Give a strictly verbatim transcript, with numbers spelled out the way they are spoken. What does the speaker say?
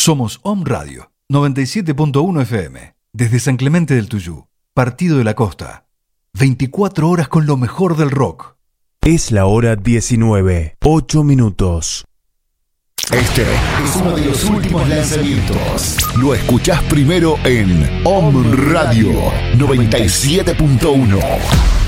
Somos Om Radio, noventa y siete punto uno F M, desde San Clemente del Tuyú, Partido de la Costa. veinticuatro horas con lo mejor del rock. Es la hora diecinueve, ocho minutos. Este es uno de los últimos lanzamientos. Lo escuchás primero en Om Radio noventa y siete punto uno.